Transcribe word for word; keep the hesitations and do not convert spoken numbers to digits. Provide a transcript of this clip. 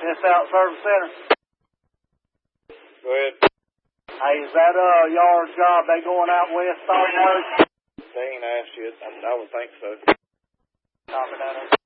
This out service center. Go ahead. Hey, is that uh yard job they going out west starting work? They ain't asked yet. I, I would think so. Copy that.